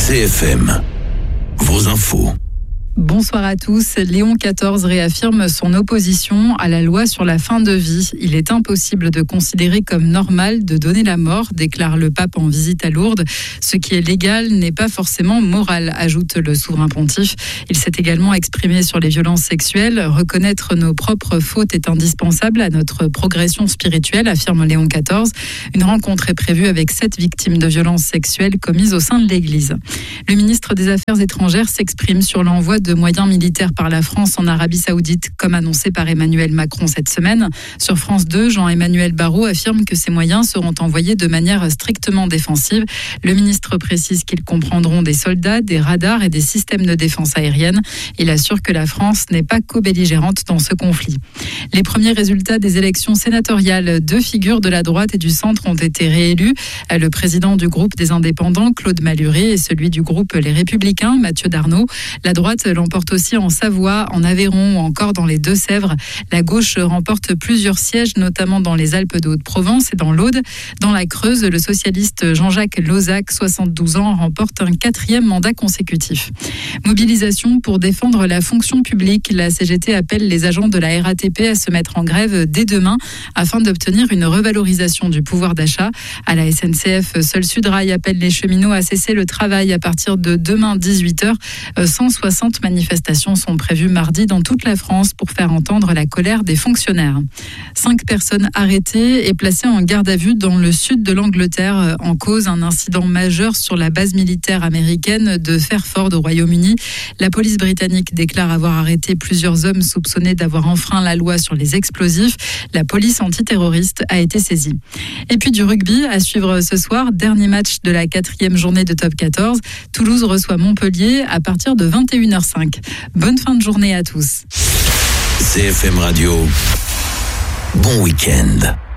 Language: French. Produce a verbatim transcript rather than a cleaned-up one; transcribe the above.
C F M, vos infos. Bonsoir à tous. Léon quatorze réaffirme son opposition à la loi sur la fin de vie. Il est impossible de considérer comme normal de donner la mort, déclare le pape en visite à Lourdes. Ce qui est légal n'est pas forcément moral, ajoute le souverain pontife. Il s'est également exprimé sur les violences sexuelles. Reconnaître nos propres fautes est indispensable à notre progression spirituelle, affirme Léon quatorze. Une rencontre est prévue avec sept victimes de violences sexuelles commises au sein de l'Église. Le ministre des Affaires étrangères s'exprime sur l'envoi de moyens militaires par la France en Arabie Saoudite, comme annoncé par Emmanuel Macron cette semaine. Sur France deux, Jean-Emmanuel Barrot affirme que ces moyens seront envoyés de manière strictement défensive. Le ministre précise qu'ils comprendront des soldats, des radars et des systèmes de défense aérienne. Il assure que la France n'est pas co-belligérante dans ce conflit. Les premiers résultats des élections sénatoriales, deux figures de la droite et du centre ont été réélus. Le président du groupe des Indépendants, Claude Malhuret, et celui du groupe Les Républicains, Mathieu Darnaud. La droite l'emporte aussi en Savoie, en Aveyron ou encore dans les Deux-Sèvres. La gauche remporte plusieurs sièges, notamment dans les Alpes de Haute-Provence et dans l'Aude. Dans la Creuse, le socialiste Jean-Jacques Lozach, soixante-douze ans, remporte un quatrième mandat consécutif. Mobilisation pour défendre la fonction publique. La C G T appelle les agents de la R A T P à se mettre en grève dès demain afin d'obtenir une revalorisation du pouvoir d'achat. À la S N C F, Seul Sudrail appelle les cheminots à cesser le travail à partir de demain dix-huit heures. cent soixante manifestations sont prévues mardi dans toute la France pour faire entendre la colère des fonctionnaires. Cinq personnes arrêtées et placées en garde à vue dans le sud de l'Angleterre, en cause un incident majeur sur la base militaire américaine de Fairford au Royaume-Uni. La police britannique déclare avoir arrêté plusieurs hommes soupçonnés d'avoir enfreint la loi sur les explosifs. La police antiterroriste a été saisie. Et puis du rugby à suivre ce soir, dernier match de la quatrième journée de Top quatorze. Toulouse reçoit Montpellier à partir de vingt et une heures cinq. Bonne fin de journée à tous. C F M Radio, bon week-end.